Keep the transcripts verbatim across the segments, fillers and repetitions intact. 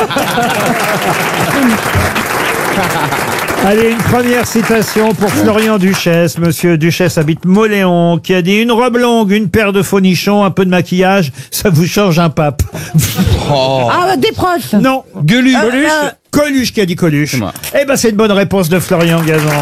Allez, une première citation pour Florian Duchesse. Monsieur Duchesse habite Moléon, qui a dit « Une robe longue, une paire de faux nichons, un peu de maquillage, ça vous change un pape. » Oh. Ah, des proches. Non. Gueuluche. Euh, Coluche euh. Coluche qui a dit Coluche. C'est moi. Eh ben, c'est une bonne réponse de Florian Gazan.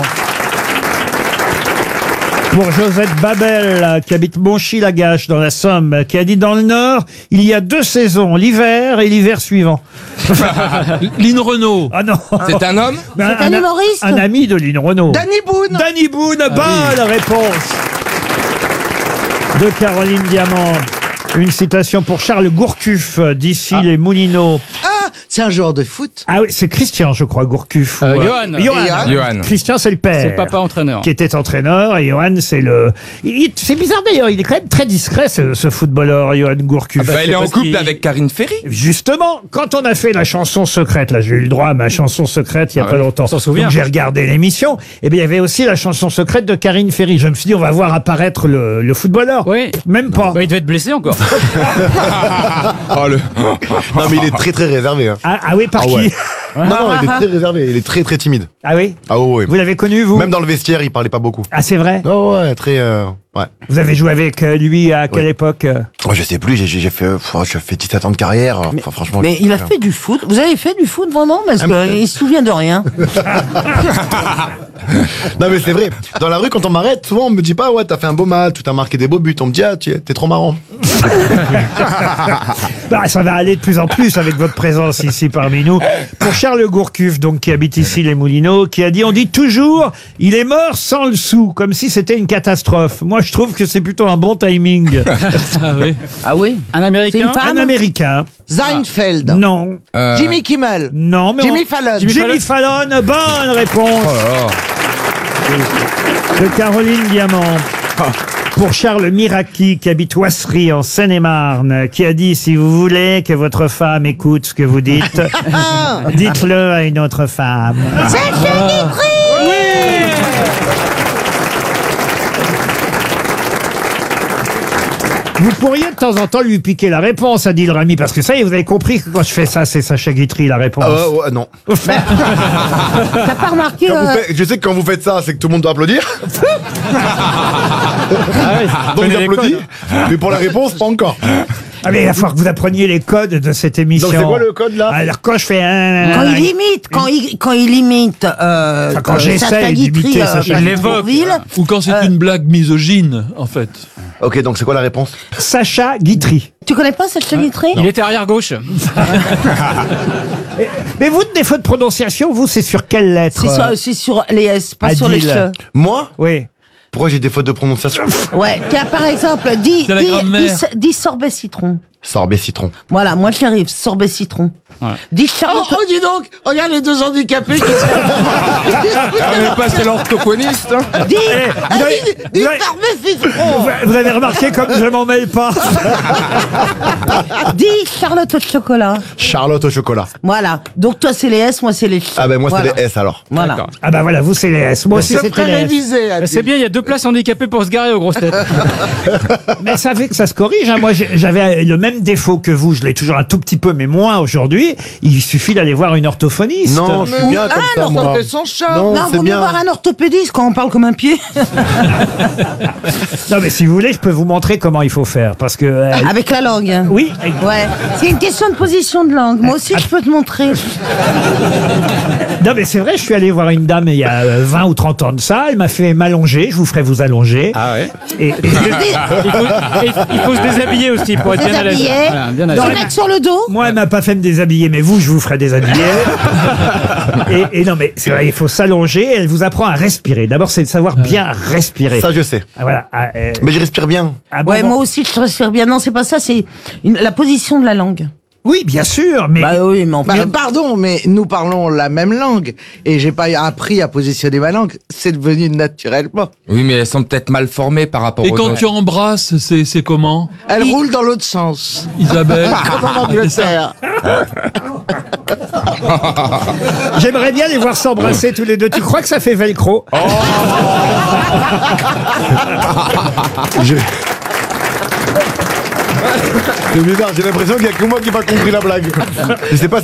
Pour Josette Babel, qui habite Monchy-Lagache dans la Somme, qui a dit « Dans le Nord, il y a deux saisons, l'hiver et l'hiver suivant. » Lynn Renault. Ah non. C'est un homme? Mais C'est un humoriste. Un ami de Lynn Renault. Danny Boone. Danny Boone, Ah bonne réponse de Caroline Diamant. Une citation pour Charles Gourcuff, d'ici les Moulineaux. Ah, c'est un joueur de foot. Ah oui, c'est Christian, je crois, Gourcuff. Euh, Ouais. Johan. Johan. Johan. Christian, c'est le père. C'est le papa entraîneur. Qui était entraîneur, et Johan, c'est le... il- C'est bizarre d'ailleurs, il est quand même très discret, ce, ce footballeur, Johan Gourcuff. bah, il est en parce couple qu'il- avec Karine Ferry. Justement, quand on a fait la chanson secrète, là j'ai eu le droit à ma chanson secrète il y a Ah pas ouais, longtemps, on s'en souvient. donc j'ai regardé l'émission, et bien il y avait aussi la chanson secrète de Karine Ferry. Je me suis dit on va voir apparaître le, le footballeur. Oui. Même pas. Bah, il devait être blessé encore. Oh, le... Non, mais il est très très réservé. Hein. Ah, ah oui, par Ah qui ouais. Non, non, il est très réservé. Il est très très timide. Ah oui. Ah ouais. Vous l'avez connu vous? Même dans le vestiaire, il parlait pas beaucoup. Ah c'est vrai. Oh ouais, très. Euh, ouais. Vous avez joué avec euh, lui à quelle Oui. époque euh Moi, je sais plus. J'ai j'ai fait. euh, J'ai fait dix-sept ans de carrière. Enfin, franchement. Mais il a fait du foot. Vous avez fait du foot vraiment? Parce qu'il se souvient de rien. Non, mais c'est vrai. Dans la rue, quand on m'arrête, souvent on me dit pas ouais, t'as fait un beau match, tu t'as marqué des beaux buts. On me dit ah, tu es- t'es trop marrant. Bah, ça va aller de plus en plus avec votre présence ici parmi nous. Pour Charles Gourcuff, donc, qui habite ici les Moulineaux, qui a dit, on dit toujours, il est mort sans le sou, comme si c'était une catastrophe. Moi, je trouve que c'est plutôt un bon timing. Ah oui. Ah oui? Un C'est Américain. une femme? Un Américain. Seinfeld. Non. Euh, Jimmy Kimmel. Non, mais Jimmy on- Fallon. Jimmy Fallon, bonne réponse de Caroline Diamant. Pour Charles Miraki, qui habite Oisserie en Seine-et-Marne, qui a dit, si vous voulez que votre femme écoute ce que vous dites, dites-le à une autre femme. Vous pourriez de temps en temps lui piquer la réponse, Adil Rami, parce que ça y est, vous avez compris que quand je fais ça, c'est Sacha Guitry la réponse. Ah ouais, ouais, non. T'as pas remarqué? Quand vous euh, faites- je sais que quand vous faites ça, c'est que tout le monde doit applaudir. Donc j'applaudis. Mais pour la réponse, pas encore. Ah mais il va falloir que vous appreniez les codes de cette émission. Donc c'est quoi le code là? Alors quand je fais un... Quand il imite, quand il, quand il imite, euh, Enfin, quand euh, j'essaye Sacha Guitry, d'imiter euh, Sacha bah, Guitry. Bourvil, Ou quand c'est Euh. une blague misogyne, en fait. Ok, donc c'est quoi la réponse? Sacha Guitry. tu connais pas Sacha Guitry? Il était arrière gauche. Mais vous, des fautes de prononciation, vous, c'est sur quelle lettre? C'est sur, c'est sur les S, pas sur les Adil. che. Moi? Oui. Pourquoi j'ai des fautes de prononciation? Ouais, tiens, par exemple, dis, C'est la dis, grand-mère. dis, dis sorbet citron. Sorbet citron. Voilà, moi j'y arrive, sorbet citron. Ouais. Dis Oh, Charlotte. oh, dis donc, regarde les deux handicapés qui sont... on n'est pas chez l'orthophoniste. Hein. Dis, vous ah, avez- dis, dis vous avez- sorbet citron. Vous, vous avez remarqué comme je m'en mêle pas. Dis Charlotte au chocolat. Charlotte au chocolat. Voilà. Donc toi c'est les S, moi c'est les che. Ah ben moi Voilà. c'est les S alors. Voilà. D'accord. Ah bah voilà, vous, c'est les S. Moi aussi, C'est c'était très les S. révisé. Bah, Adil. c'est bien, il y a deux places handicapées pour se garer aux grosses têtes. Mais ça fait que ça se corrige. Hein. Moi, j'ai- j'avais le même défaut que vous. Je l'ai toujours un tout petit peu, mais moins aujourd'hui. Il suffit d'aller voir une orthophoniste. Non, je suis bien comme Ah, ça non, moi. Ça fait son chat. Non, Non, c'est vaut mieux bien. voir un orthopédiste quand on parle comme un pied. Non, mais si vous voulez, je peux vous montrer comment il faut faire. Parce que... euh, Avec la langue. oui. Ouais. C'est une question de position de langue. Moi aussi, je peux te montrer. Non, mais c'est vrai, je suis allé voir une dame il y a euh, vingt ou trente ans de ça. Elle m'a fait m'allonger. Je vous ferai vous allonger. Ah ouais. Et, et- Il faut, et il faut se déshabiller aussi pour être bien à l'aise. Déshabiller. Voilà, bien à Se l'aise. mettre sur le dos. moi, elle m'a pas fait me déshabiller, mais vous, je vous ferai déshabiller. et, et non, mais c'est vrai, il faut s'allonger. Elle vous apprend à respirer. D'abord, c'est de savoir bien respirer. Ça je sais. Ah, voilà. Ah, euh, Mais je respire bien. ah, bon, Ouais, bon. moi aussi, je respire bien. Non, c'est pas ça, c'est une- la position de la langue. Oui, bien sûr, mais... Bah oui, mais Bah, enfin. pardon, mais nous parlons la même langue et j'ai pas appris à positionner ma langue. C'est devenu naturellement. Oui, mais elles sont peut-être mal formées par rapport Et aux quand autres. tu embrasses, c'est c'est comment, Elle roule dans l'autre sens. Isabelle? Comme en Angleterre. J'aimerais bien les voir s'embrasser tous les deux. Tu crois que ça fait velcro? Je- C'est bizarre, j'ai l'impression qu'il y a que moi qui n'ai pas compris la blague. Je sais pas